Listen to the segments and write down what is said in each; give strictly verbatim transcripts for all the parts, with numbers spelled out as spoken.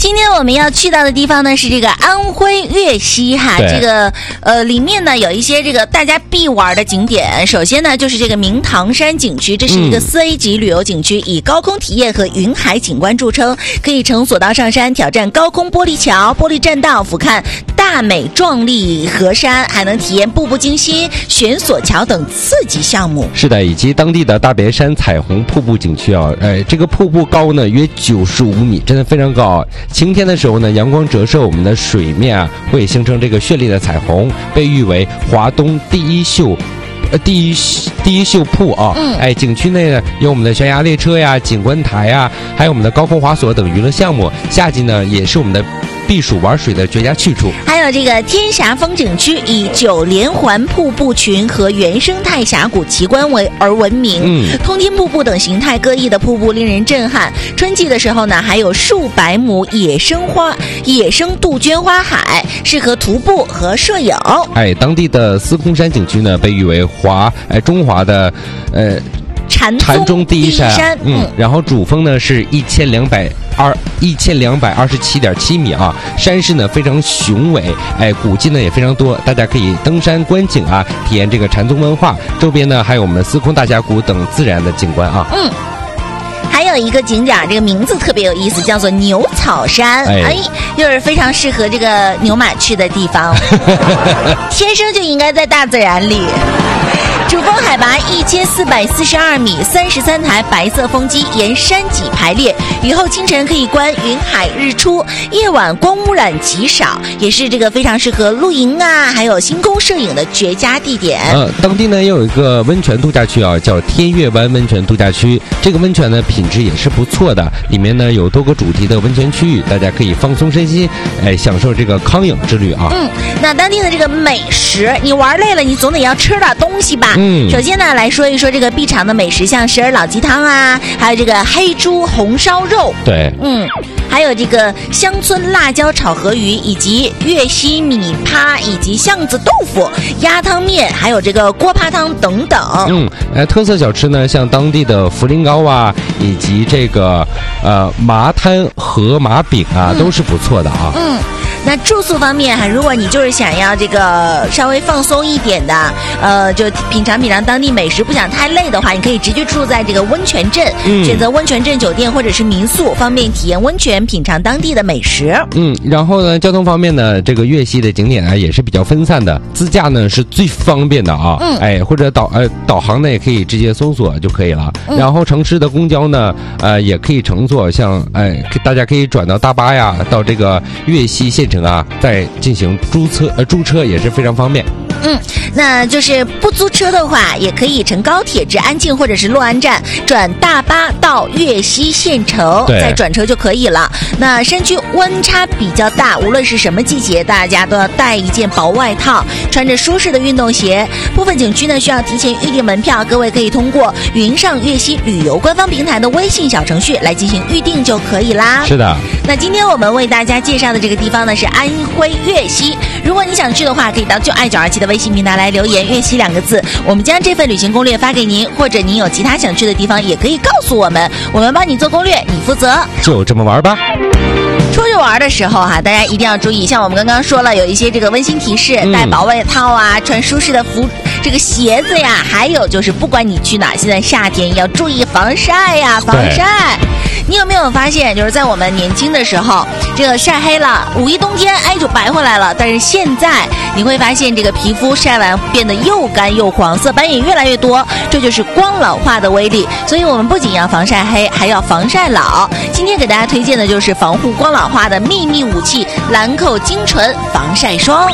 今天我们要去到的地方呢是这个安徽粤西哈，这个呃里面呢有一些这个大家必玩的景点。首先呢就是这个明堂山景区，这是一个四 A 级旅游景区，以高空体验和云海景观著称，可以乘索道上山，挑战高空玻璃桥、玻璃栈道，俯瞰大美壮丽河山，还能体验步步惊心、悬索桥等刺激项目。 是的，以及当地的大别山彩虹瀑布景区啊，呃，这个瀑布高呢约九十五米，真的非常高。晴天的时候呢，阳光折射我们的水面啊，会形成这个绚丽的彩虹，被誉为华东第一秀。呃，第一第一秀瀑啊，嗯，哎，景区内呢有我们的悬崖列车呀、景观台呀，还有我们的高空滑索等娱乐项目。夏季呢，也是我们的避暑玩水的绝佳去处。 还有这个天霞风景区，以九连环瀑布群和原生态峡谷奇观为而闻名。嗯，通天瀑布等形态各异的瀑布令人震撼。春季的时候呢，还有数百亩野生花、野生杜鹃花海，适合徒步和摄影。 哎，当地的司空山景区呢，被誉为华哎中华的呃。 禅禅宗第一山， 山嗯，嗯然后主峰呢是一千两百二一千两百二十七点七米啊，山势呢非常雄伟，哎，古迹呢也非常多，大家可以登山观景啊，体验这个禅宗文化。周边呢还有我们司空大峡谷等自然的景观啊。 嗯。还有一个景点，这个名字特别有意思，叫做牛草山。哎，哎又是非常适合这个牛马去的地方，天生就应该在大自然里。主峰海拔一千四百四十二米，三十三台白色风机沿山脊排列，雨后清晨可以观云海日出，夜晚光污染极少，也是这个非常适合露营啊，还有星空摄影的绝佳地点。 呃，当地呢也有一个温泉度假区啊，叫天悦湾温泉度假区。这个温泉呢品质也是不错的，里面呢有多个主题的温泉区域，大家可以放松身心，哎，享受这个康养之旅啊。 嗯，那当地的这个美食，你玩累了，你总得要吃点东西吧。嗯，首先呢来说一说这个必尝的美食，像石儿老鸡汤啊，还有这个黑猪红烧肉。 对， 嗯，还有这个乡村辣椒炒河鱼，以及粤西米趴，以及巷子豆腐、鸭汤面，还有这个锅扒汤等等。 嗯，呃，特色小吃呢，像当地的茯苓糕啊，以及这个呃麻摊河麻饼啊，嗯、都是不错的啊。 嗯。那住宿方面哈，如果你就是想要这个稍微放松一点的，呃，就品尝品尝当地美食，不想太累的话，你可以直接住在这个温泉镇，嗯、选择温泉镇酒店或者是民宿，方便体验温泉，品尝当地的美食。 嗯，然后呢，交通方面呢，这个粤西的景点啊也是比较分散的，自驾呢是最方便的啊，嗯、哎，或者导呃导航呢也可以直接搜索就可以了。嗯、然后城市的公交呢，呃，也可以乘坐，像哎，大家可以转到大巴呀，到这个粤西县城啊，再进行租车呃租车也是非常方便。 嗯，那就是不租车的话，也可以乘高铁至安庆或者是洛安站，转大巴到粤西县城，再转车就可以了。那山区温差比较大，无论是什么季节，大家都要带一件薄外套，穿着舒适的运动鞋。部分景区呢需要提前预订门票，各位可以通过云上粤西旅游官方平台的微信小程序来进行预订就可以啦。 是的。 那今天我们为大家介绍的这个地方呢是安徽粤西，如果你想去的话，可以到就爱九二七的微信平台来留言粤西两个字，我们将这份旅行攻略发给您，或者您有其他想去的地方也可以告诉我们，我们帮你做攻略，你负责。 就这么玩吧。 出去玩的时候哈、啊，大家一定要注意，像我们刚刚说了，有一些这个温馨提示，带薄外套啊，穿舒适的服这个鞋子呀，还有就是不管你去哪，现在夏天要注意防晒呀，防晒。你有没有发现，就是在我们年轻的时候，这个晒黑了，五一冬天哎就白回来了，但是现在你会发现这个皮肤晒完变得又干又黄，色斑也越来越多，这就是光老化的威力。所以我们不仅要防晒黑，还要防晒老。今天给大家推荐的就是防护光老化的秘密武器兰蔻精纯防晒霜。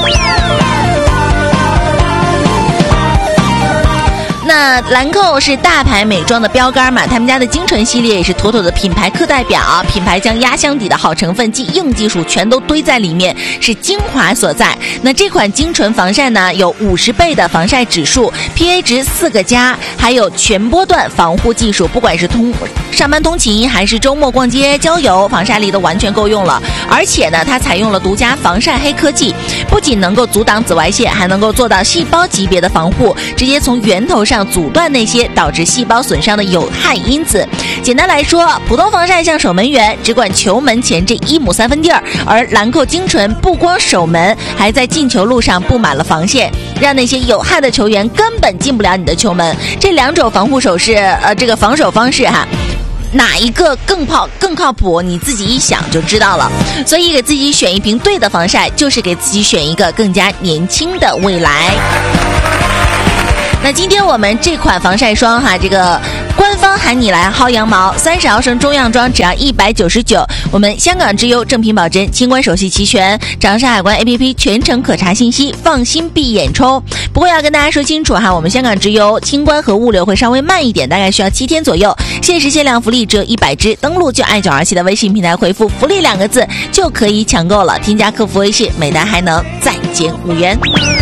那兰蔻是大牌美妆的标杆嘛，他们家的精纯系列也是妥妥的品牌课代表，品牌将压箱底的好成分及硬技术全都堆在里面，是精华所在。那这款精纯防晒呢，有五十倍的防晒指数 ，P A 值四个加，还有全波段防护技术，不管是通上班通勤还是周末逛街郊游，防晒力都完全够用了。而且呢，它采用了独家防晒黑科技，不仅能够阻挡紫外线，还能够做到细胞级别的防护，直接从源头上上阻断那些导致细胞损伤的有害因子。简单来说，普通防晒像守门员，只管球门前这一亩三分地儿，而兰蔻精纯不光守门，还在进球路上布满了防线，让那些有害的球员根本进不了你的球门。这两种防护手势，呃，这个防守方式哈。哪一个更靠更靠谱？你自己一想就知道了。所以给自己选一瓶对的防晒，就是给自己选一个更加年轻的未来。那今天我们这款防晒霜哈，这个官方喊你来薅羊毛，三十毫升中样装只要一百九十九。我们香港之优正品保真，清关手续齐全，长沙海关 A P P 全程可查信息，放心闭眼抽。不过要跟大家说清楚哈，我们香港之优清关和物流会稍微慢一点，大概需要七天左右。限时限量福利只有一百支，登录就爱九二七的微信平台回复福利两个字就可以抢购了，添加客服微信，每单还能再减五元。